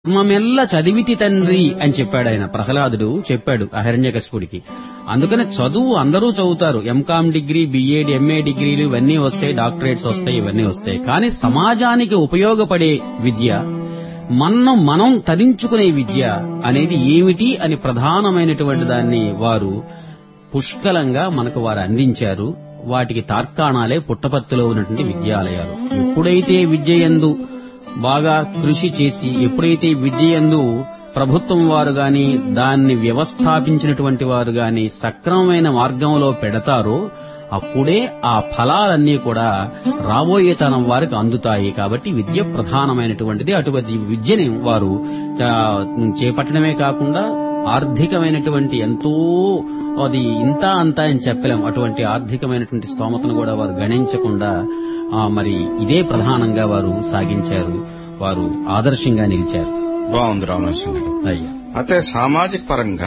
ధర్మమెల్ల చదివితి తండ్రి అని చెప్పాడు ఆయన. ప్రహ్లాదుడు చెప్పాడు హిరణ్యకశిపుడికి. అందుకని చదువు అందరూ చదువుతారు. ఎంకామ్ డిగ్రీ, బిఏడి, ఎంఏ డిగ్రీలు ఇవన్నీ వస్తాయి, డాక్టరేట్స్ వస్తాయి, ఇవన్నీ వస్తాయి. కానీ సమాజానికి ఉపయోగపడే విద్య, మనం తరించుకునే విద్య అనేది ఏమిటి అని ప్రధానమైనటువంటి దాన్ని వారు పుష్కలంగా మనకు వారు అందించారు. వాటికి తార్కాణాలే పుట్టపర్తిలో ఉన్నటువంటి విద్యాలయాలు. ఎప్పుడైతే విద్యయందు బాగా కృషి చేసి, ఎప్పుడైతే విద్యయందు ప్రభుత్వం వారు గాని దాన్ని వ్యవస్థాపించినటువంటి వారు గాని సక్రమమైన మార్గంలో పెడతారో అప్పుడే ఆ ఫలాలన్నీ కూడా రాబోయే తరం వారికి అందుతాయి. కాబట్టి విద్య ప్రధానమైనటువంటిది. అటువంటి విద్యని వారు చేపట్టడమే కాకుండా ఆర్థికమైనటువంటి ఎంతో, అది ఇంత అంతా అని చెప్పలేం, అటువంటి ఆర్థికమైనటువంటి స్తోమతను కూడా వారు గణించకుండా మరి ఇదే ప్రధానంగా వారు సాగించారు. వారు ఆదర్శంగా నిలిచారు. బాగుంది రామనరసింహ గారు. అయ్యా, అయితే సామాజిక పరంగా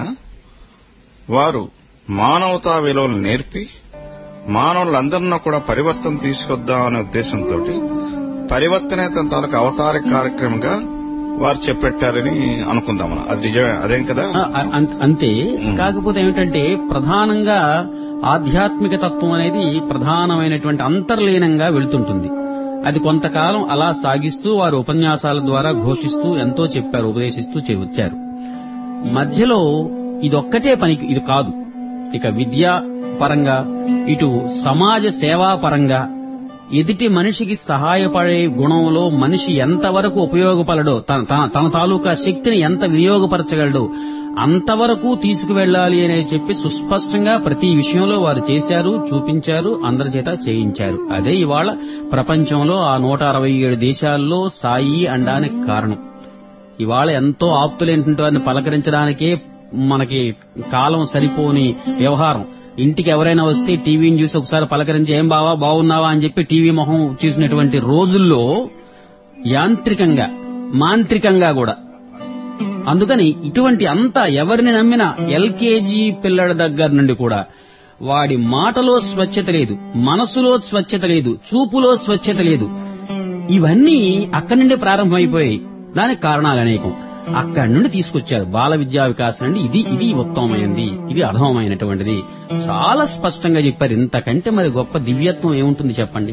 వారు మానవతా విలువలు నేర్పి మానవులందరినీ కూడా పరివర్తన తీసుకొద్దామనే ఉద్దేశంతో పరివర్తనే తన తాలూకు అవతారిక కార్యక్రమంగా వారు చెప్పెట్టారని అనుకుందాం. అది నిజమే, అదేం కదా? అంతే. కాకపోతే ఏమిటంటే ప్రధానంగా ఆధ్యాత్మిక తత్వం అనేది ప్రధానమైనటువంటి అంతర్లీనంగా వెళుతుంటుంది. అది కొంతకాలం అలా సాగిస్తూ వారు ఉపన్యాసాల ద్వారా ఘోషిస్తూ ఎంతో చెప్పారు, ఉపదేశిస్తూ వచ్చారు. మధ్యలో ఇదొక్కటే పనికి ఇది కాదు. ఇక విద్యా పరంగా, ఇటు సమాజ సేవా పరంగా, ఎదుటి మనిషికి సహాయపడే గుణంలో మనిషి ఎంతవరకు ఉపయోగపడడో, తన తాలూకా శక్తిని ఎంత వినియోగపరచగలడో అంతవరకు తీసుకువెళ్లాలి అని చెప్పి సుస్పష్టంగా ప్రతి విషయంలో వారు చేశారు, చూపించారు, అందరి చేత చేయించారు. అదే ఇవాళ ప్రపంచంలో ఆ 167 దేశాల్లో సాయి అనడానికి కారణం. ఇవాళ ఎంతో ఆప్తులైనటువంటి వారిని పలకరించడానికే మనకి కాలం సరిపోని వ్యవహారం. ఇంటికి ఎవరైనా వస్తే టీవీని చూసి ఒకసారి పలకరించి ఏం బావా బాగున్నావా అని చెప్పి టీవీ మొహం చూసినటువంటి రోజుల్లో యాంత్రికంగా, మాంత్రికంగా కూడా. అందుకని ఇటువంటి అంతా ఎవరిని నమ్మినా ఎల్కేజీ పిల్లల దగ్గర నుండి కూడా వాడి మాటలో స్వచ్ఛత లేదు, మనసులో స్వచ్ఛత లేదు, చూపులో స్వచ్ఛత లేదు. ఇవన్నీ అక్కడి నుండి ప్రారంభమైపోయాయి. దానికి కారణాలు అనేకం. అక్కడి నుండి తీసుకొచ్చారు. బాల విద్యా వికాసం నుండి ఇది ఉత్తమమైనది, ఇది అధమమైనటువంటిది చాలా స్పష్టంగా చెప్పారు. ఇంతకంటే మరి గొప్ప దివ్యత్వం ఏముంటుంది చెప్పండి?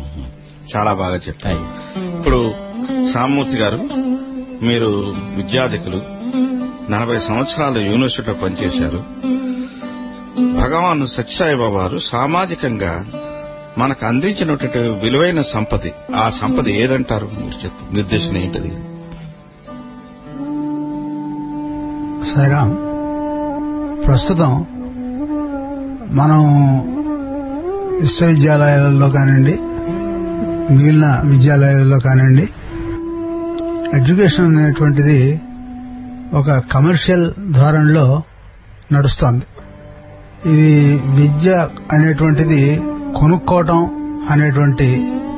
చాలా బాగా చెప్పారు. ఇప్పుడు సామూర్తి గారు, మీరు విద్యాధికులు, 40 సంవత్సరాలు యూనివర్సిటీలో పనిచేశారు. భగవాన్ సత్యసాయిబాబా వారు సామాజికంగా మనకు అందించినటువంటి విలువైన సంపద, ఆ సంపద ఏదంటారు? మీరు చెప్పు, నిర్దేశం ఏంటది? సాయిరామ్, ప్రస్తుతం మనం విశ్వవిద్యాలయాలలో కానివ్వండి, మిగిలిన విద్యాలయాలలో కానివ్వండి, ఎడ్యుకేషన్ అనేటువంటిది ఒక కమర్షియల్ ధోరణిలో నడుస్తోంది. ఇది విద్య అనేటువంటిది కొనుక్కోవటం అనేటువంటి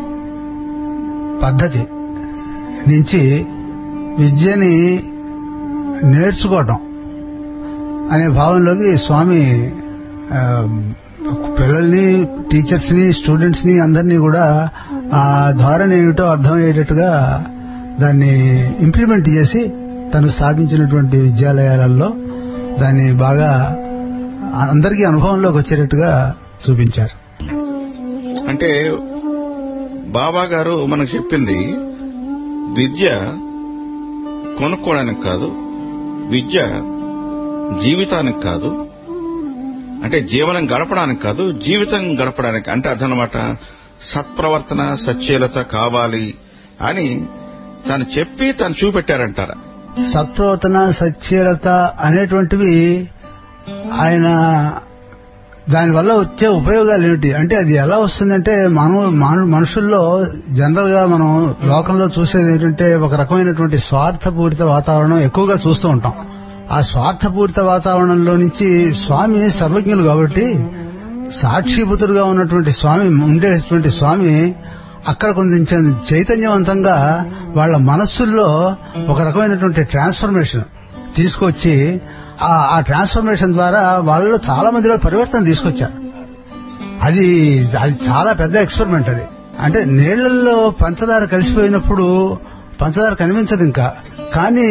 పద్ధతి నుంచి విద్యని నేర్చుకోవటం అనే భావంలోకి స్వామి పిల్లల్ని, టీచర్స్ ని, స్టూడెంట్స్ ని అందరినీ కూడా ఆ ధోరణి ఏమిటో అర్థమయ్యేటట్టుగా దాన్ని ఇంప్లిమెంట్ చేసి తను స్థాపించినటువంటి విద్యాలయాలలో దాన్ని బాగా అందరికీ అనుభవంలోకి వచ్చేటట్టుగా చూపించారు. అంటే బాబా గారు మనకు చెప్పింది విద్య కొనుక్కోవడానికి కాదు, విద్య జీవితానికి కాదు, అంటే జీవనం గడపడానికి కాదు, జీవితం గడపడానికి. అంటే అదనమాట సత్ప్రవర్తన, సచ్చీలత కావాలి అని తను చెప్పి తను చూపెట్టారంటారా? సత్ప్రవర్తన, సచ్చీలత అనేటువంటివి ఆయన దానివల్ల వచ్చే ఉపయోగాలు ఏమిటి అంటే, అది ఎలా వస్తుందంటే మనుషుల్లో జనరల్ గా మనం లోకంలో చూసేది ఏంటంటే ఒక రకమైనటువంటి స్వార్థపూరిత వాతావరణం ఎక్కువగా చూస్తూ ఉంటాం. ఆ స్వార్థపూరిత వాతావరణంలో నుంచి స్వామి సర్వజ్ఞులు కాబట్టి సాక్షిభూతుడుగా ఉన్నటువంటి స్వామి, ఉండేటువంటి స్వామి అక్కడ కొంచెం చైతన్యవంతంగా వాళ్ళ మనస్సుల్లో ఒక రకమైనటువంటి ట్రాన్స్ఫర్మేషన్ తీసుకొచ్చి ఆ ట్రాన్స్ఫర్మేషన్ ద్వారా వాళ్ళలో చాలా మందిలో పరివర్తన తీసుకొచ్చారు. అది చాలా పెద్ద ఎక్స్పెరిమెంట్. అది అంటే నీళ్లలో పంచదార కలిసిపోయినప్పుడు పంచదార కనిపించదు ఇంకా, కానీ